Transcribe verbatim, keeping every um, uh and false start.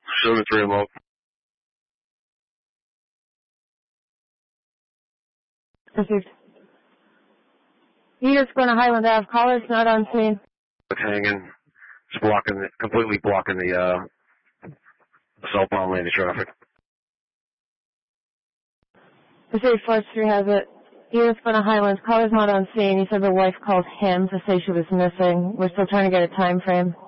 seven three remote. Received. Units going to Highland Ave. Caller's not on scene. It's hanging. It's blocking, the, completely blocking the uh, southbound lane of traffic. Received. Forestry has it. Units going to Highlands. Caller's not on scene. He said the wife called him to say she was missing. We're still trying to get a time frame.